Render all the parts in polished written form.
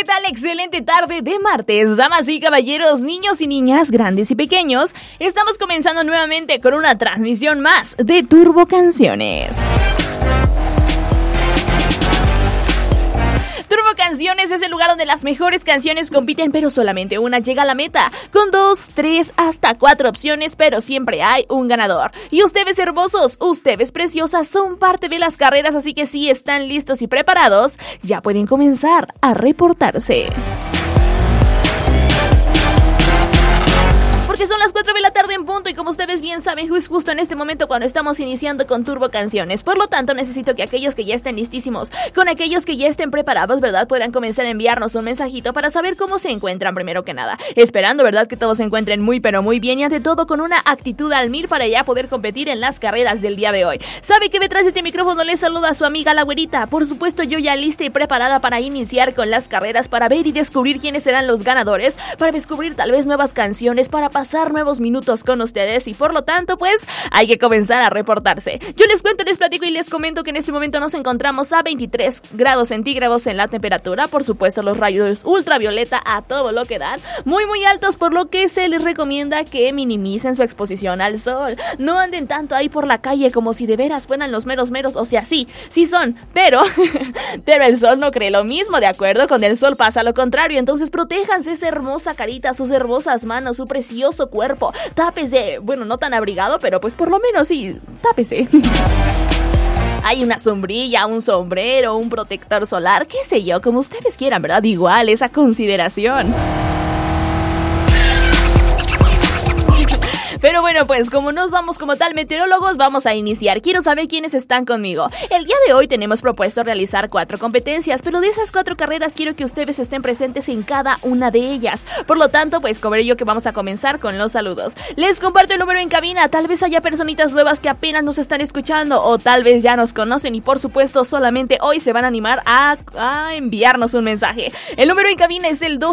¿qué tal? Excelente tarde de martes, damas y caballeros, niños y niñas, grandes y pequeños. Estamos comenzando nuevamente con una transmisión más de Turbo Canciones. Turbo Canciones es el lugar donde las mejores canciones compiten, pero solamente una llega a la meta, con 2, 3, hasta 4 opciones, pero siempre hay un ganador. Y ustedes hermosos, ustedes preciosas, son parte de las carreras, así que si están listos y preparados, ya pueden comenzar a reportarse. Porque son las 4 de la tarde en punto y como ustedes bien saben, es justo en este momento cuando estamos iniciando con Turbo Canciones. Por lo tanto, necesito que aquellos que ya estén listísimos, con aquellos que ya estén preparados, ¿verdad? Puedan comenzar a enviarnos un mensajito para saber cómo se encuentran primero que nada. Esperando, ¿verdad? Que todos se encuentren muy pero muy bien y ante todo con una actitud al 1000 para ya poder competir en las carreras del día de hoy. ¿Sabe que detrás de este micrófono le saluda a su amiga la güerita? Por supuesto, yo ya lista y preparada para iniciar con las carreras, para ver y descubrir quiénes serán los ganadores, para descubrir tal vez nuevas canciones, para pasar nuevos minutos con ustedes y por lo tanto pues hay que comenzar a reportarse. Yo les cuento, les platico y les comento que en este momento nos encontramos a 23 grados centígrados en la temperatura, por supuesto los rayos ultravioleta a todo lo que dan, muy muy altos, por lo que se les recomienda que minimicen su exposición al sol, no anden tanto ahí por la calle como si de veras fueran los meros, o sea sí son, pero el sol no cree lo mismo, ¿de acuerdo? Con el sol pasa lo contrario, entonces protéjanse esa hermosa carita, sus hermosas manos, su precioso cuerpo, tápese, bueno, no tan abrigado, pero pues por lo menos sí, tápese. Hay una sombrilla, un sombrero, un protector solar, qué sé yo, como ustedes quieran, ¿verdad? Igual, esa consideración. Pero bueno, pues como nos vamos como tal meteorólogos, vamos a iniciar. Quiero saber quiénes están conmigo. El día de hoy tenemos propuesto realizar 4 competencias, pero de esas 4 carreras quiero que ustedes estén presentes en cada una de ellas. Por lo tanto, pues como yo que vamos a comenzar con los saludos. Les comparto el número en cabina, tal vez haya personitas nuevas que apenas nos están escuchando o tal vez ya nos conocen y por supuesto solamente hoy se van a animar a enviarnos un mensaje. El número en cabina es el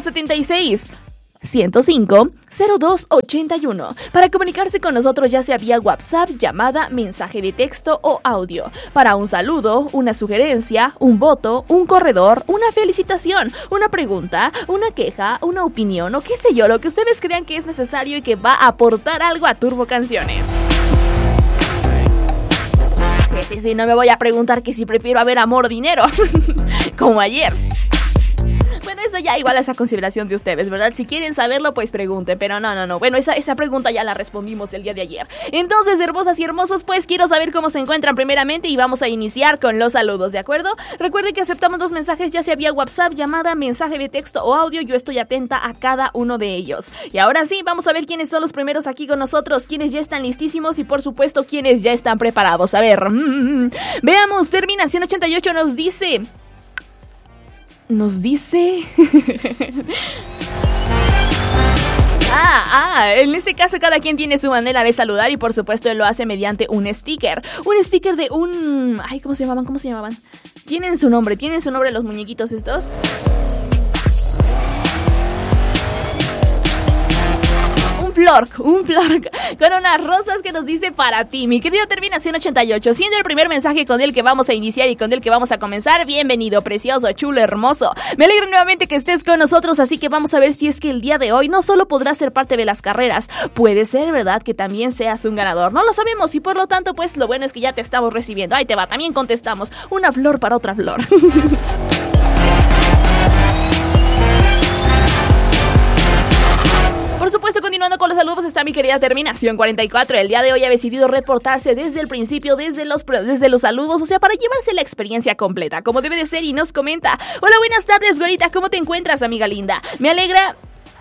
276-105-0281. Para comunicarse con nosotros ya sea vía WhatsApp, llamada, mensaje de texto o audio. Para un saludo, una sugerencia, un voto, un corredor, una felicitación, una pregunta, una queja, una opinión o qué sé yo, lo que ustedes crean que es necesario y que va a aportar algo a Turbo Canciones. Sí, no me voy a preguntar que si prefiero haber amor o dinero, como ayer. Bueno, eso ya igual a esa consideración de ustedes, ¿verdad? Si quieren saberlo, pues pregunten, pero no. Bueno, esa pregunta ya la respondimos el día de ayer. Entonces, hermosas y hermosos, pues quiero saber cómo se encuentran primeramente y vamos a iniciar con los saludos, ¿de acuerdo? Recuerde que aceptamos los mensajes ya sea vía WhatsApp, llamada, mensaje de texto o audio. Yo estoy atenta a cada uno de ellos. Y ahora sí, vamos a ver quiénes son los primeros aquí con nosotros, quiénes ya están listísimos y por supuesto quiénes ya están preparados. A ver, veamos, terminación 88 nos dice... en este caso cada quien tiene su manera de saludar y por supuesto él lo hace mediante un sticker de un... ¿cómo se llamaban? Tienen su nombre los muñequitos estos. Un flor con unas rosas que nos dice para ti, mi querida terminación 88, siendo el primer mensaje con el que vamos a iniciar y con el que vamos a comenzar. Bienvenido, precioso, chulo, hermoso. Me alegro nuevamente que estés con nosotros, así que vamos a ver si es que el día de hoy no solo podrás ser parte de las carreras, puede ser, ¿verdad?, que también seas un ganador. No lo sabemos y por lo tanto, pues lo bueno es que ya te estamos recibiendo. Ahí te va, también contestamos. Una flor para otra flor. Por supuesto, continuando con los saludos está mi querida terminación 44. El día de hoy ha decidido reportarse desde el principio, desde los saludos, o sea, para llevarse la experiencia completa, como debe de ser, y nos comenta: hola, buenas tardes, güerita, ¿cómo te encuentras, amiga linda? Me alegra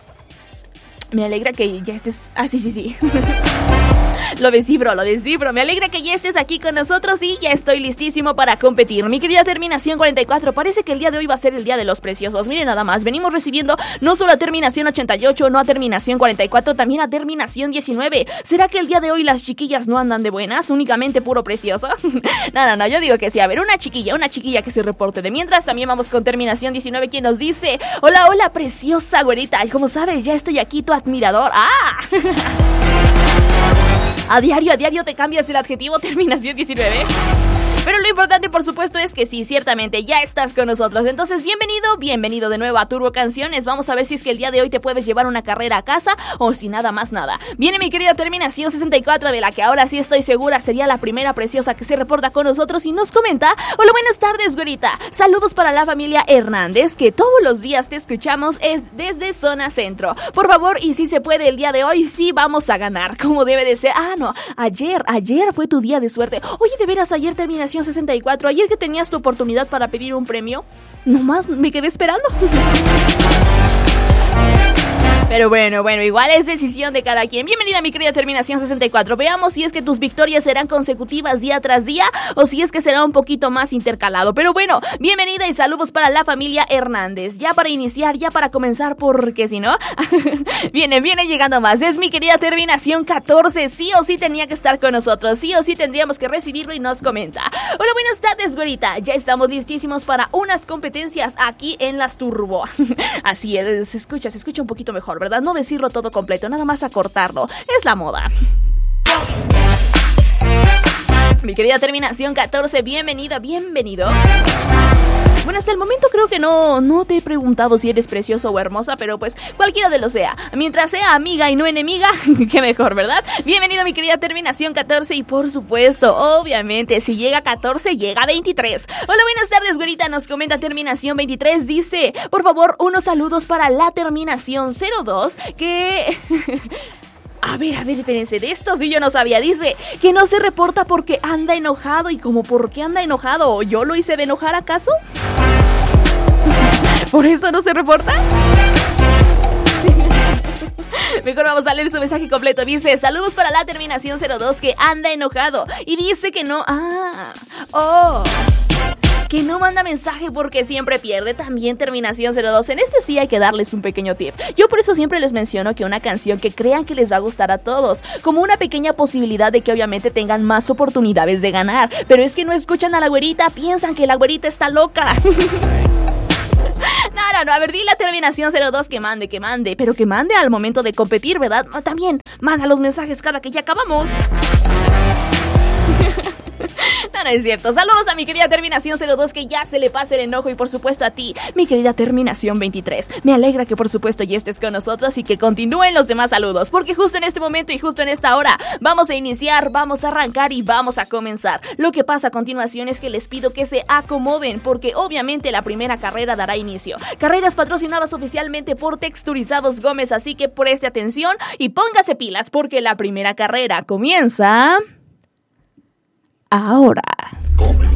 que ya estés... sí. Lo descifro. Me alegra que ya estés aquí con nosotros y ya estoy listísimo para competir. Mi querida terminación 44, parece que el día de hoy va a ser el día de los preciosos. Miren nada más, venimos recibiendo no solo a terminación 88, no a terminación 44, también a terminación 19. ¿Será que el día de hoy las chiquillas no andan de buenas? ¿Únicamente puro precioso? No, yo digo que sí. A ver, una chiquilla que se reporte. De mientras, también vamos con terminación 19, quien nos dice: hola, preciosa güerita. Y como sabes, ya estoy aquí, tu admirador. A diario te cambias el adjetivo, terminación 19. Pero lo importante, por supuesto, es que sí, ciertamente ya estás con nosotros. Entonces, bienvenido de nuevo a Turbo Canciones. Vamos a ver si es que el día de hoy te puedes llevar una carrera a casa o si nada más nada. Viene mi querida terminación 64, de la que ahora sí estoy segura sería la primera preciosa que se reporta con nosotros y nos comenta: hola, buenas tardes, güerita. Saludos para la familia Hernández, que todos los días te escuchamos desde Zona Centro. Por favor, y si se puede el día de hoy, sí vamos a ganar, como debe de ser. Ah, no, ayer fue tu día de suerte. Oye, de veras, ayer terminación 64, ayer que tenías tu oportunidad para pedir un premio, nomás me quedé esperando. Pero bueno, igual es decisión de cada quien. Bienvenida, mi querida terminación 64. Veamos si es que tus victorias serán consecutivas día tras día o si es que será un poquito más intercalado. Pero bueno, bienvenida y saludos para la familia Hernández. Ya para iniciar, ya para comenzar, porque si no, viene llegando más. Es mi querida terminación 14. Sí o sí tenía que estar con nosotros. Sí o sí tendríamos que recibirlo y nos comenta: hola, buenas tardes, güerita. Ya estamos listísimos para unas competencias aquí en las Turbo. Así es, se escucha un poquito mejor, ¿verdad? No decirlo todo completo, nada más acortarlo. Es la moda. Mi querida terminación 14, bienvenido. Bueno, hasta el momento creo que no te he preguntado si eres precioso o hermosa, pero pues cualquiera de los sea. Mientras sea amiga y no enemiga, qué mejor, ¿verdad? Bienvenido, mi querida terminación 14, y por supuesto, obviamente, si llega 14, llega 23. Hola, buenas tardes, güerita, nos comenta terminación 23, dice: por favor, unos saludos para la terminación 02, que... A ver, espérense, de esto sí yo no sabía. Dice que no se reporta porque anda enojado. ¿Y como por qué anda enojado? ¿Yo lo hice de enojar acaso? ¿Por eso no se reporta? Mejor vamos a leer su mensaje completo. Dice: saludos para la terminación 02 que anda enojado. Y dice que no... que no manda mensaje porque siempre pierde. También terminación 02. En este sí hay que darles un pequeño tip. Yo por eso siempre les menciono que una canción que crean que les va a gustar a todos, como una pequeña posibilidad de que obviamente tengan más oportunidades de ganar. Pero es que no escuchan a la güerita, piensan que la güerita está loca. No, a ver, di la terminación 02 que mande, pero que mande al momento de competir, ¿verdad? También manda los mensajes cada que ya acabamos. No es cierto. Saludos a mi querida terminación 02, que ya se le pase el enojo, y por supuesto a ti, mi querida terminación 23. Me alegra que por supuesto ya estés con nosotros y que continúen los demás saludos, porque justo en este momento y justo en esta hora vamos a iniciar, vamos a arrancar y vamos a comenzar. Lo que pasa a continuación es que les pido que se acomoden, porque obviamente la primera carrera dará inicio. Carreras patrocinadas oficialmente por Texturizados Gómez, así que preste atención y póngase pilas, porque la primera carrera comienza... ahora.